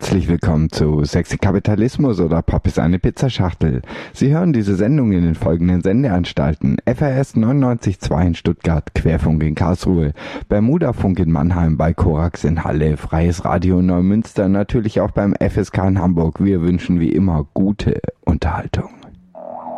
Herzlich willkommen zu Sexy Kapitalismus oder Pop ist eine Pizzaschachtel. Sie hören diese Sendung in den folgenden Sendeanstalten: FRS 99.2 in Stuttgart, Querfunk in Karlsruhe, Bermudafunk in Mannheim, bei Korax in Halle, Freies Radio in Neumünster, natürlich auch beim FSK in Hamburg. Wir wünschen wie immer gute Unterhaltung.